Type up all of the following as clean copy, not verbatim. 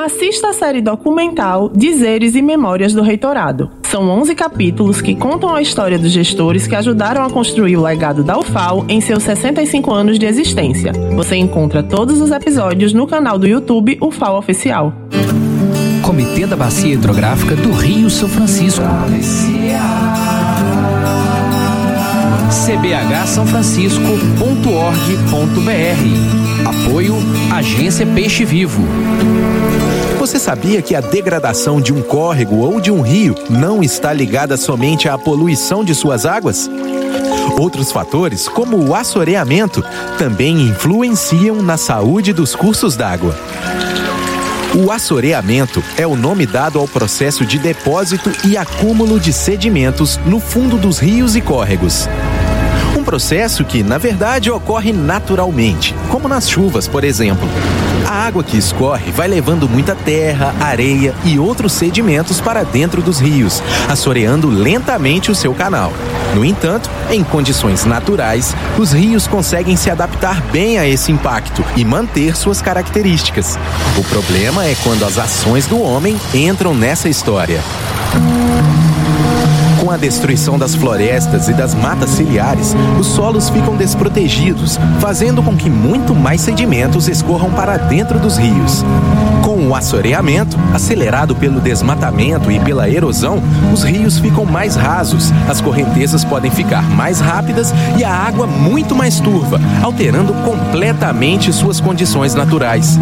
Assista a série documental Dizeres e Memórias do Reitorado. São 11 capítulos que contam a história dos gestores que ajudaram a construir o legado da UFAL em seus 65 anos de existência. Você encontra todos os episódios no canal do YouTube UFAL Oficial. Comitê da Bacia Hidrográfica do Rio São Francisco. cbhsanfrancisco.org.br. Apoio Agência Peixe Vivo. Você sabia que a degradação de um córrego ou de um rio não está ligada somente à poluição de suas águas? Outros fatores, como o assoreamento, também influenciam na saúde dos cursos d'água. O assoreamento é o nome dado ao processo de depósito e acúmulo de sedimentos no fundo dos rios e córregos. Um processo que, na verdade, ocorre naturalmente, como nas chuvas, por exemplo. A água que escorre vai levando muita terra, areia e outros sedimentos para dentro dos rios, assoreando lentamente o seu canal. No entanto, em condições naturais, os rios conseguem se adaptar bem a esse impacto e manter suas características. O problema é quando as ações do homem entram nessa história. Com a destruição das florestas e das matas ciliares, os solos ficam desprotegidos, fazendo com que muito mais sedimentos escorram para dentro dos rios. Com o assoreamento, acelerado pelo desmatamento e pela erosão, os rios ficam mais rasos, as correntezas podem ficar mais rápidas e a água muito mais turva, alterando completamente suas condições naturais.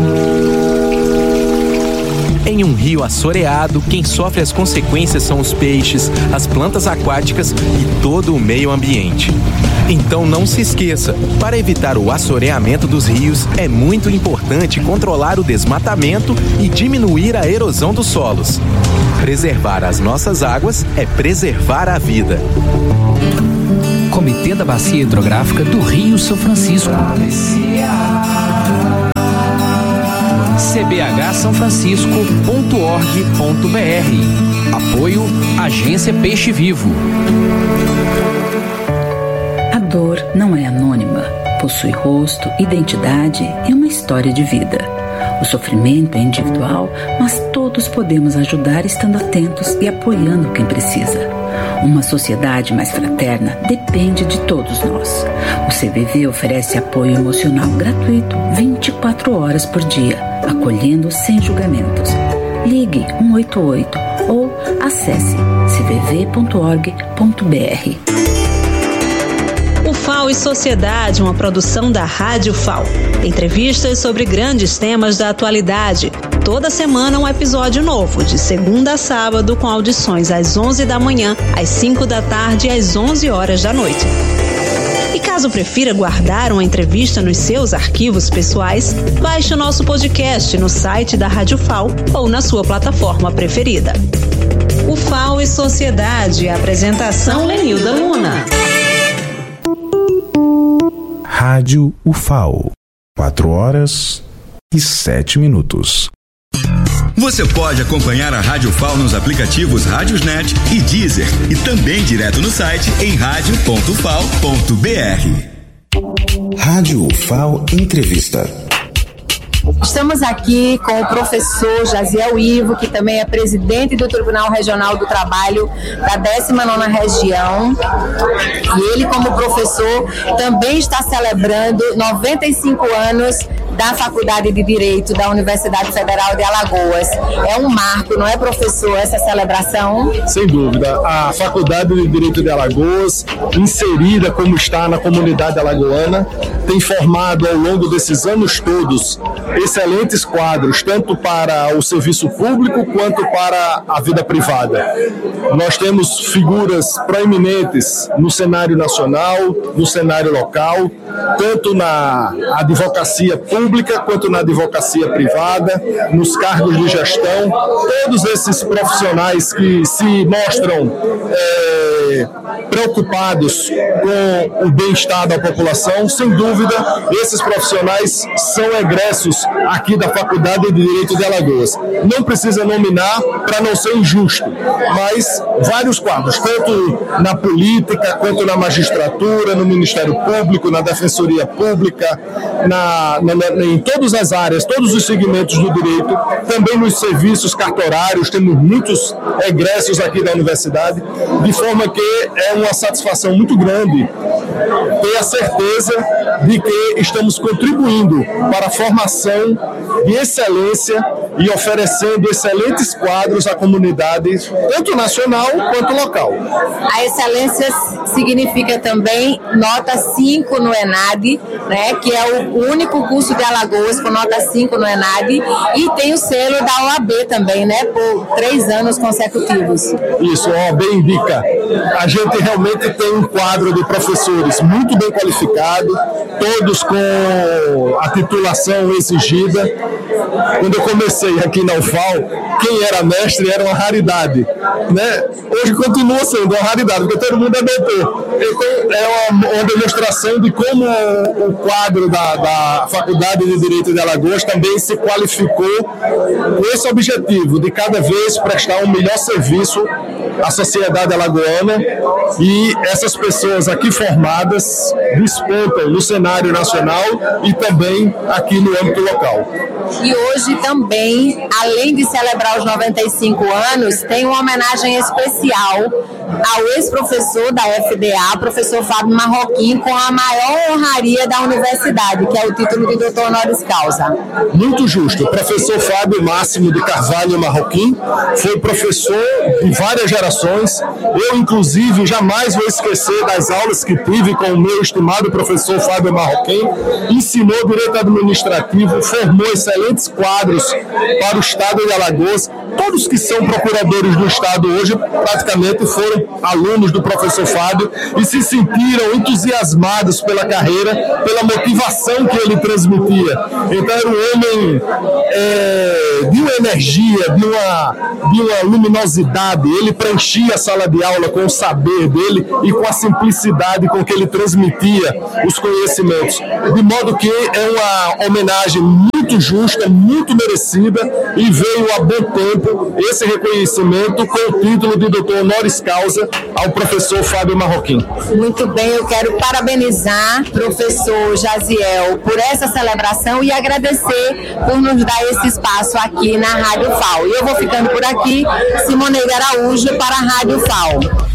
Em um rio assoreado, quem sofre as consequências são os peixes, as plantas aquáticas e todo o meio ambiente. Então não se esqueça, para evitar o assoreamento dos rios, é muito importante controlar o desmatamento e diminuir a erosão dos solos. Preservar as nossas águas é preservar a vida. Comitê da Bacia Hidrográfica do Rio São Francisco. cbhsanfrancisco.org.br. Apoio Agência Peixe Vivo. A dor não é anônima. Possui rosto, identidade e uma história de vida. O sofrimento é individual, mas todos podemos ajudar estando atentos e apoiando quem precisa. Uma sociedade mais fraterna depende de todos nós. O CVV oferece apoio emocional gratuito 24 horas por dia, acolhendo sem julgamentos. Ligue 188 ou acesse cvv.org.br. UFAL e Sociedade, uma produção da Rádio UFAL. Entrevistas sobre grandes temas da atualidade. Toda semana um episódio novo, de segunda a sábado, com audições às 11 da manhã, às 5 da tarde e às 11 horas da noite. E caso prefira guardar uma entrevista nos seus arquivos pessoais, baixe o nosso podcast no site da Rádio UFAL ou na sua plataforma preferida. UFAL e Sociedade, apresentação Lenilda Luna. Rádio UFAL, 4h07. Você pode acompanhar a Rádio UFAL nos aplicativos Rádiosnet e Deezer e também direto no site em radio.ufal.br. Rádio UFAL Entrevista. Estamos aqui com o professor Jaziel Ivo, que também é presidente do Tribunal Regional do Trabalho da 19ª Região. E ele, como professor, também está celebrando 95 anos da Faculdade de Direito da Universidade Federal de Alagoas. É um marco, não é, professor, essa celebração? Sem dúvida. A Faculdade de Direito de Alagoas, inserida como está na comunidade alagoana, tem formado ao longo desses anos todos excelentes quadros, tanto para o serviço público quanto para a vida privada. Nós temos figuras proeminentes no cenário nacional, no cenário local, tanto na advocacia pública quanto na advocacia privada, nos cargos de gestão. Todos esses profissionais que se mostram preocupados com o bem-estar da população. Sem dúvida, esses profissionais são egressos aqui da Faculdade de Direito de Alagoas. Não precisa nominar para não ser injusto, mas vários quadros, tanto na política, quanto na magistratura, no Ministério Público, na Defensoria Pública, em todas as áreas, todos os segmentos do direito, também nos serviços cartorários, temos muitos egressos aqui da universidade, de forma que é uma satisfação muito grande ter a certeza de que estamos contribuindo para a formação de excelência e oferecendo excelentes quadros à comunidade, tanto nacional quanto local. A excelência significa também nota 5 no ENAD, né, que é o único curso de Alagoas com nota 5 no ENAD, e tem o selo da OAB também, né, por 3 anos consecutivos. Isso, a OAB indica. A gente realmente tem um quadro de professores muito bem qualificado, todos com a titulação exigida. Quando eu comecei aqui na UFAL, quem era mestre era uma raridade, né? Hoje continua sendo uma raridade, porque todo mundo é doutor. Então, é uma demonstração de como o quadro da Faculdade de Direito de Alagoas também se qualificou com esse objetivo de cada vez prestar um melhor serviço à sociedade alagoana, e essas pessoas aqui formadas despontam no cenário nacional e também aqui no âmbito local. E hoje também, além de celebrar os 95 anos, tem uma homenagem especial ao ex-professor da FDA, professor Fábio Marroquim, com a maior honraria da universidade, que é o título de doutor honoris causa. Muito justo. O professor Fábio Máximo de Carvalho Marroquim foi professor de várias gerações. Eu, inclusive, jamais vou esquecer das aulas que tive com o meu estimado professor Fábio Marroquim. Ensinou direito administrativo, formou excelentes quadros para o estado de Alagoas. Todos que são procuradores do estado hoje praticamente foram alunos do professor Fábio e se sentiram entusiasmados pela carreira, pela motivação que ele transmitia. Então era um homem de uma energia, de uma luminosidade. Ele preenchia a sala de aula com o saber dele e com a simplicidade com que ele transmitia os conhecimentos. De modo que é uma homenagem muito justa, muito merecida, e veio a bom tempo esse reconhecimento com o título de doutor honoris causa ao professor Fábio Marroquim. Muito bem, eu quero parabenizar o professor Jaziel por essa celebração e agradecer por nos dar esse espaço aqui na Rádio FAO. E eu vou ficando por aqui, Simoneide Araújo para a Rádio FAO.